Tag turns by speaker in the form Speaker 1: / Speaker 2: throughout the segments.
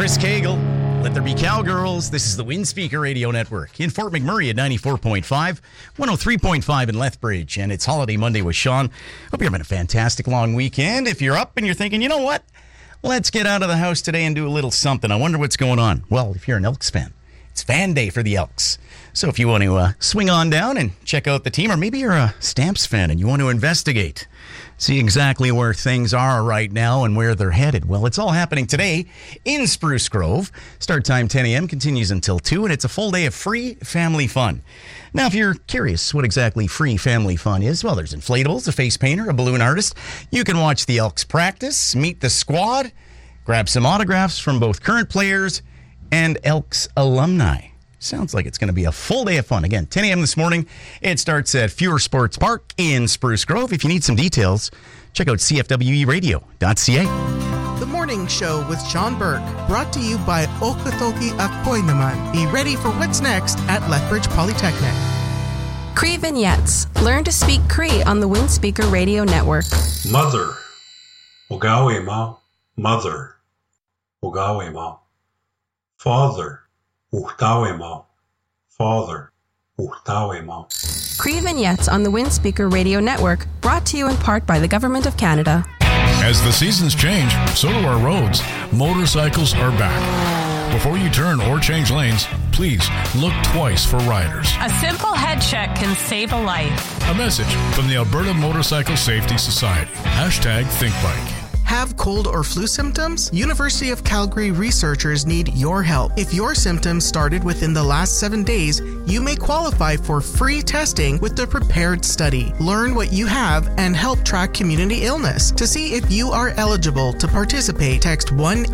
Speaker 1: Chris Cagle. Let there be cowgirls. This is the Windspeaker Radio Network in Fort McMurray at 94.5, 103.5 in Lethbridge. And it's Holiday Monday with Sean. Hope you're having a fantastic long weekend. If you're up and you're thinking, you know what? Let's get out of the house today and do a little something. I wonder what's going on. Well, if you're an Elks fan, it's fan day for the Elks. So if you want to swing on down and check out the team, or maybe you're a Stamps fan and you want to investigate, see exactly where things are right now and where they're headed. Well, it's all happening today in Spruce Grove. Start time 10 a.m., continues until 2, and it's a full day of free family fun. Now, if you're curious what exactly free family fun is, well, there's inflatables, a face painter, a balloon artist. You can watch the Elks practice, meet the squad, grab some autographs from both current players and Elks alumni. Sounds like it's going to be a full day of fun. Again, 10 a.m. this morning. It starts at Fewer Sports Park in Spruce Grove. If you need some details, check out cfweradio.ca.
Speaker 2: The Morning Show with Sean Burke, brought to you by Okatoki Akoy Naman. Be ready for what's next at Lethbridge Polytechnic.
Speaker 3: Cree Vignettes. Learn to speak Cree on the Windspeaker Radio Network.
Speaker 4: Mother. Ogawe ma. Mother. Ogawe ma. Father. Uhtawe ma. Father. Uhtawe ma.
Speaker 3: Cree Vignettes on the Windspeaker Radio Network, brought to you in part by the Government of Canada.
Speaker 5: As the seasons change, so do our roads. Motorcycles are back. Before you turn or change lanes, please look twice for riders.
Speaker 6: A simple head check can save a life.
Speaker 5: A message from the Alberta Motorcycle Safety Society. #ThinkBike.
Speaker 2: Have cold or flu symptoms? University of Calgary researchers need your help. If your symptoms started within the last 7 days, you may qualify for free testing with the Prepared Study. Learn what you have and help track community illness. To see if you are eligible to participate, text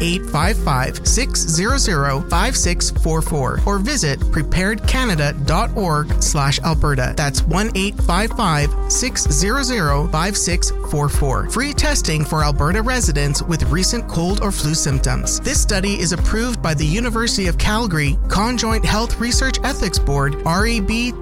Speaker 2: 1-855-600-5644 or visit preparedcanada.org/Alberta. That's 1-855-600-5644. Free testing for Alberta residents with recent cold or flu symptoms. This study is approved by the University of Calgary Conjoint Health Research Ethics Board, REB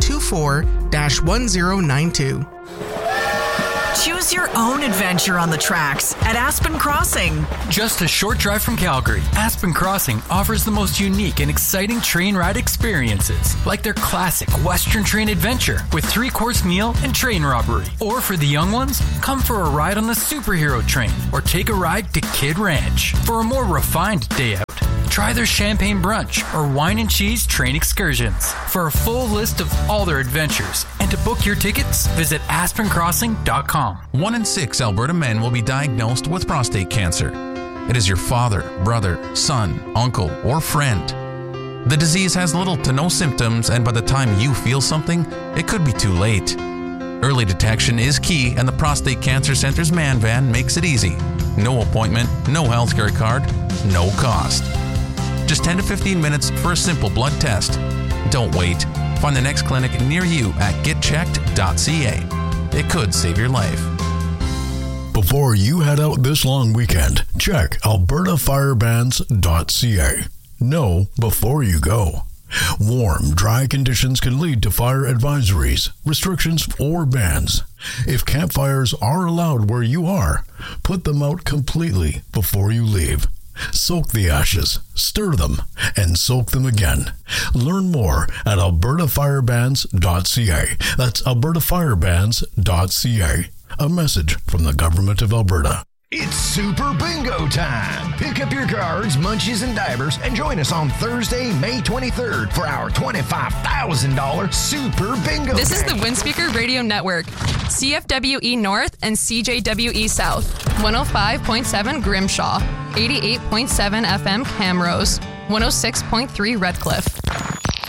Speaker 2: 24-1092.
Speaker 7: Choose your own adventure on the tracks at Aspen Crossing.
Speaker 8: Just a short drive from Calgary, Aspen Crossing offers the most unique and exciting train ride experiences, like their classic Western Train adventure with 3-course meal and train robbery. Or for the young ones, come for a ride on the Superhero Train or take a ride to Kid Ranch. For a more refined day out, try their champagne brunch or wine and cheese train excursions. For a full list of all their adventures and to book your tickets, visit aspencrossing.com.
Speaker 9: 1 in 6 Alberta men will be diagnosed with prostate cancer. It is your father, brother, son, uncle, or friend. The disease has little to no symptoms, and by the time you feel something, it could be too late. Early detection is key, and the Prostate Cancer Center's Man Van makes it easy. No appointment, no healthcare card, no cost. Just 10 to 15 minutes for a simple blood test. Don't wait. Find the next clinic near you at getchecked.ca. It could save your life.
Speaker 5: Before you head out this long weekend, check albertafirebans.ca. Know before you go. Warm, dry conditions can lead to fire advisories, restrictions, or bans. If campfires are allowed where you are, put them out completely before you leave. Soak the ashes, stir them, and soak them again. Learn more at albertafirebans.ca. That's albertafirebans.ca. A message from the Government of Alberta.
Speaker 10: It's Super Bingo time! Pick up your cards, munchies, and divers and join us on Thursday, May 23rd for our $25,000 Super Bingo
Speaker 11: This is the Windspeaker Radio Network. CFWE North and CJWE South. 105.7 Grimshaw. 88.7 FM Camrose. 106.3 Redcliffe.